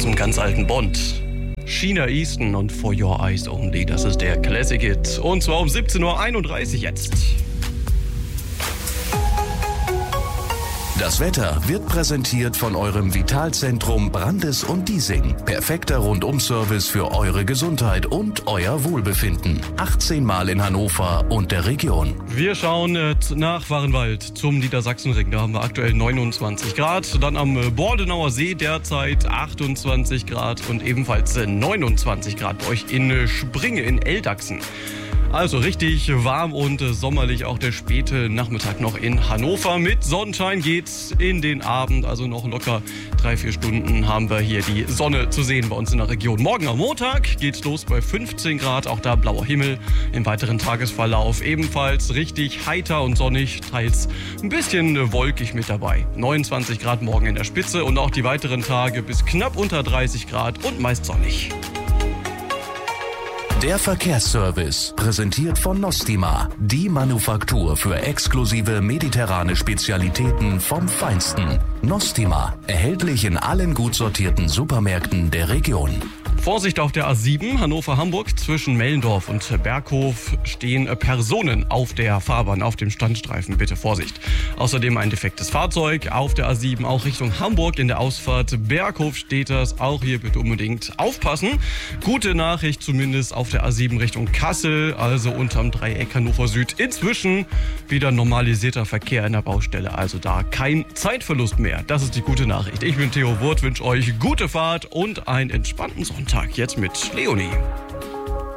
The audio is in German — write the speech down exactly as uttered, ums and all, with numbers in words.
aus dem ganz alten Bond. China Easton und For Your Eyes Only, das ist der Classic Hit. Und zwar um siebzehn Uhr einunddreißig jetzt. Das Wetter wird präsentiert von eurem Vitalzentrum Brandes und Diesing. Perfekter Rundum-Service für eure Gesundheit und euer Wohlbefinden. achtzehn Mal in Hannover und der Region. Wir schauen äh, nach Wahrenwald zum Niedersachsenring. Da haben wir aktuell neunundzwanzig Grad. Dann am äh, Bordenauer See derzeit achtundzwanzig Grad und ebenfalls äh, neunundzwanzig Grad bei euch in äh, Springe in Eldachsen. Also richtig warm und äh, sommerlich auch der späte Nachmittag noch in Hannover. Mit Sonnenschein geht's in den Abend, also noch locker drei, vier Stunden haben wir hier die Sonne zu sehen bei uns in der Region. Morgen am Montag geht's los bei fünfzehn Grad, auch da blauer Himmel. Im weiteren Tagesverlauf ebenfalls richtig heiter und sonnig, teils ein bisschen äh, wolkig mit dabei. neunundzwanzig Grad morgen in der Spitze und auch die weiteren Tage bis knapp unter dreißig Grad und meist sonnig. Der Verkehrsservice, präsentiert von Nostima, die Manufaktur für exklusive mediterrane Spezialitäten vom Feinsten. Nostima, erhältlich in allen gut sortierten Supermärkten der Region. Vorsicht auf der A sieben Hannover-Hamburg. Zwischen Mellendorf und Berghof stehen Personen auf der Fahrbahn, auf dem Standstreifen. Bitte Vorsicht. Außerdem ein defektes Fahrzeug auf der A sieben, auch Richtung Hamburg in der Ausfahrt Berghof steht das. Auch hier bitte unbedingt aufpassen. Gute Nachricht zumindest auf der A sieben Richtung Kassel, also unterm Dreieck Hannover Süd. Inzwischen wieder normalisierter Verkehr in der Baustelle, also da kein Zeitverlust mehr. Das ist die gute Nachricht. Ich bin Theo Wurth, wünsche euch gute Fahrt und einen entspannten Sonntag. Jetzt mit Leonie.